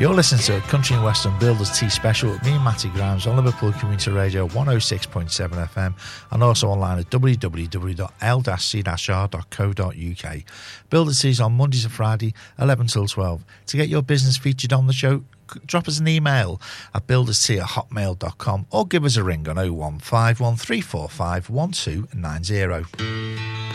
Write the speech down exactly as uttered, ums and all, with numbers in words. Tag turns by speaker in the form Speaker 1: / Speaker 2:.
Speaker 1: You're listening to a Country and Western Builders Tea Special with me and Matty Grimes on Liverpool Community Radio one oh six point seven F M and also online at w w w dot l c r dot co dot u k. Builders Tea's on Mondays and Friday, eleven till twelve. To get your business featured on the show, drop us an email at builderstea at hotmail dot com or give us a ring on oh one five one three four five one two nine oh.